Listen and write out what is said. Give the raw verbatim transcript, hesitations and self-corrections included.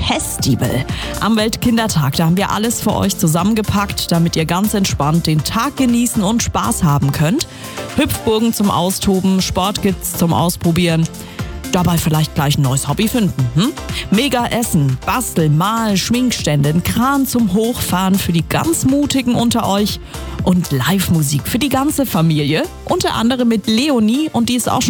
Festival. Am Weltkindertag, da haben wir alles für euch zusammengepackt, damit ihr ganz entspannt den Tag genießen und Spaß haben könnt. Hüpfburgen zum Austoben, Sport gibt's zum Ausprobieren. Dabei vielleicht gleich ein neues Hobby finden. Hm? Mega Essen, Bastel, Mal, Schminkstände, ein Kran zum Hochfahren für die ganz Mutigen unter euch und Live-Musik für die ganze Familie. Unter anderem mit Leonie, und die ist auch schon